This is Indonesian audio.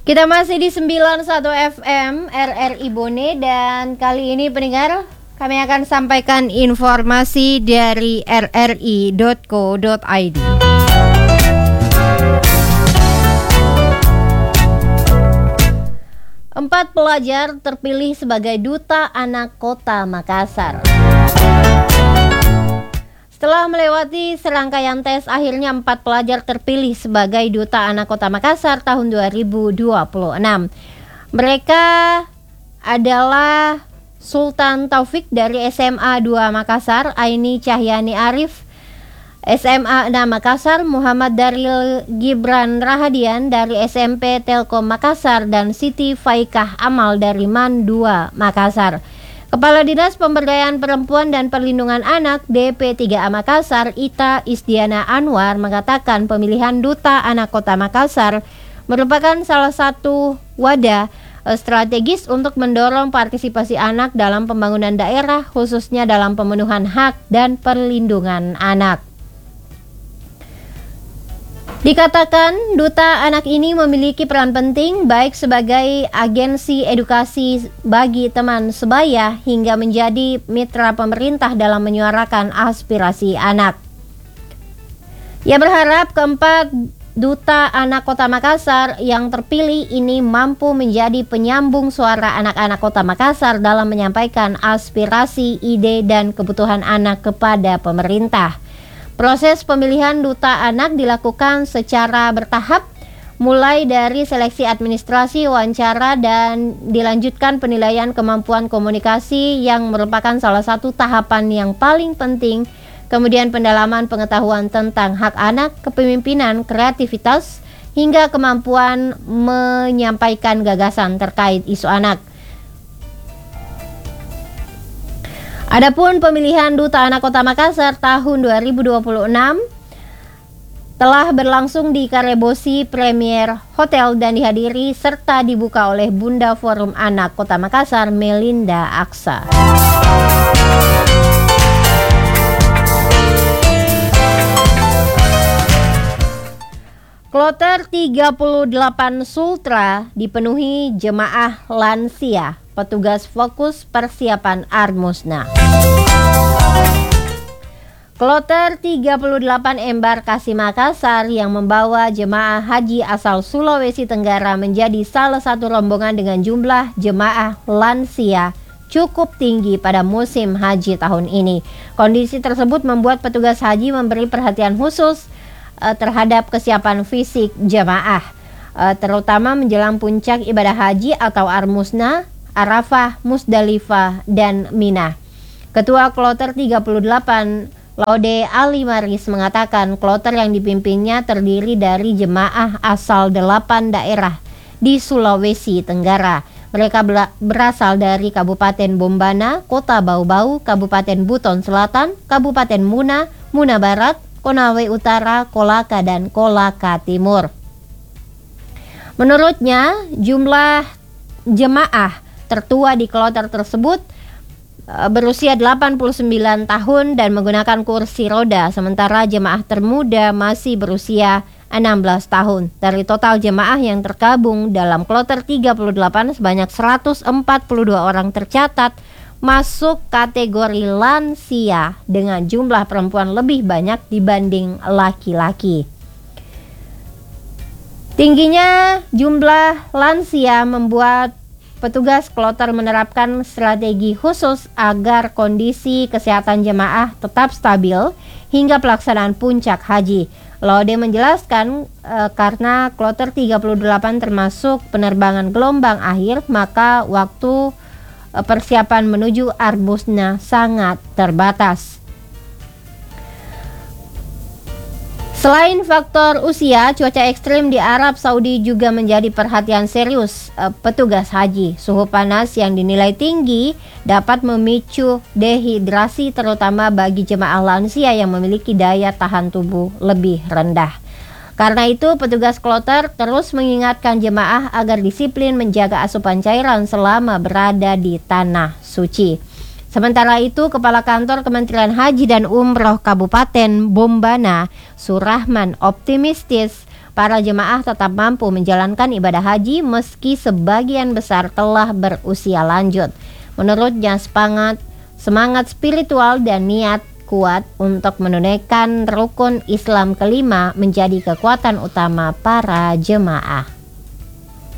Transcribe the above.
Kita masih di 91 FM RRI Bone dan kali ini pendengar kami akan sampaikan informasi dari rri.co.id. Empat pelajar terpilih sebagai Duta Anak Kota Makassar. Setelah melewati serangkaian tes, akhirnya 4 pelajar terpilih sebagai Duta Anak Kota Makassar tahun 2026. Mereka adalah Sultan Taufik dari SMA 2 Makassar, Aini Cahyani Arif, SMA 6 Makassar, Muhammad Daril Gibran Rahadian dari SMP Telkom Makassar, dan Siti Faikah Amal dari MAN 2 Makassar. Kepala Dinas Pemberdayaan Perempuan dan Perlindungan Anak DP3A Makassar, Ita Isdiana Anwar, mengatakan pemilihan Duta Anak Kota Makassar merupakan salah satu wadah strategis untuk mendorong partisipasi anak dalam pembangunan daerah, khususnya dalam pemenuhan hak dan perlindungan anak. Dikatakan Duta Anak ini memiliki peran penting baik sebagai agensi edukasi bagi teman sebaya hingga menjadi mitra pemerintah dalam menyuarakan aspirasi anak. Ia berharap keempat Duta Anak Kota Makassar yang terpilih ini mampu menjadi penyambung suara anak-anak Kota Makassar dalam menyampaikan aspirasi, ide, dan kebutuhan anak kepada pemerintah. Proses pemilihan Duta Anak dilakukan secara bertahap, mulai dari seleksi administrasi, wawancara, dan dilanjutkan penilaian kemampuan komunikasi yang merupakan salah satu tahapan yang paling penting, kemudian pendalaman pengetahuan tentang hak anak, kepemimpinan, kreativitas, hingga kemampuan menyampaikan gagasan terkait isu anak. Adapun pemilihan Duta Anak Kota Makassar tahun 2026 telah berlangsung di Karebosi Premier Hotel dan dihadiri serta dibuka oleh Bunda Forum Anak Kota Makassar, Melinda Aksa. Kloter 38 Sultra dipenuhi jemaah lansia. Petugas fokus persiapan Armusna. Kloter 38 embarkasi Makassar yang membawa jemaah haji asal Sulawesi Tenggara menjadi salah satu rombongan dengan jumlah jemaah lansia cukup tinggi pada musim haji tahun ini. Kondisi tersebut membuat petugas haji memberi perhatian khusus terhadap kesiapan fisik jemaah, terutama menjelang puncak ibadah haji atau Armusna, Arafah, Musdalifah, dan Mina. Ketua Kloter 38 Laude Ali Maris mengatakan kloter yang dipimpinnya terdiri dari jemaah asal 8 daerah di Sulawesi Tenggara. Mereka berasal dari Kabupaten Bombana, Kota Bau-Bau, Kabupaten Buton Selatan, Kabupaten Muna, Muna Barat, Konawe Utara, Kolaka, dan Kolaka Timur. Menurutnya, jumlah jemaah tertua di kloter tersebut berusia 89 tahun dan menggunakan kursi roda, sementara jemaah termuda masih berusia 16 tahun. Dari total jemaah yang tergabung dalam kloter 38, sebanyak 142 orang tercatat masuk kategori lansia dengan jumlah perempuan lebih banyak dibanding laki-laki. Tingginya jumlah lansia membuat petugas kloter menerapkan strategi khusus agar kondisi kesehatan jemaah tetap stabil hingga pelaksanaan puncak haji. Laude menjelaskan karena kloter 38 termasuk penerbangan gelombang akhir, maka waktu persiapan menuju Armusna sangat terbatas. Selain faktor usia, cuaca ekstrim di Arab Saudi juga menjadi perhatian serius petugas haji. Suhu panas yang dinilai tinggi dapat memicu dehidrasi terutama bagi jemaah lansia yang memiliki daya tahan tubuh lebih rendah. Karena itu, petugas kloter terus mengingatkan jemaah agar disiplin menjaga asupan cairan selama berada di tanah suci. Sementara itu, Kepala Kantor Kementerian Haji dan Umroh Kabupaten Bombana, Surahman, optimistis para jemaah tetap mampu menjalankan ibadah haji meski sebagian besar telah berusia lanjut. Menurutnya, semangat spiritual dan niat kuat untuk menunaikan rukun Islam kelima menjadi kekuatan utama para jemaah.